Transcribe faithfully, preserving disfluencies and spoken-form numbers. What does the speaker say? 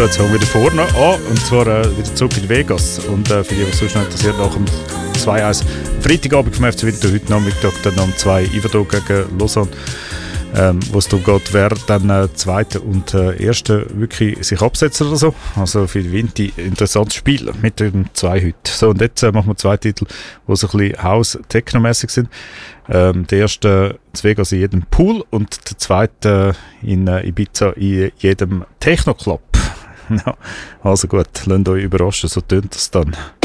So, jetzt fangen wir wieder vorne an, und zwar äh, wieder zurück in Vegas. Und äh, für die, die sonst noch interessiert, nach dem zwei eins Freitagabend vom F C Winter, heute Nachmittag dann am zwei Iverdor gegen Lausanne, ähm, wo es darum geht, wer dann äh, Zweiter und äh, Erster wirklich sich absetzt oder so. Also für die Winter interessantes Spiel mit den zwei heute. So, und jetzt äh, machen wir zwei Titel, die so ein bisschen House-Techno-mässig sind. Ähm, der erste in Vegas in jedem Pool und der zweite in äh, Ibiza in jedem Techno-Club. Ja, also gut, lasst euch überraschen, so tönt das dann.